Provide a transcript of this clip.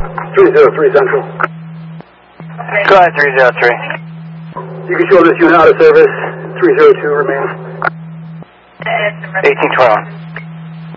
303 Central. Go ahead, 303. You can show this unit out of service. 302 remains. 1812.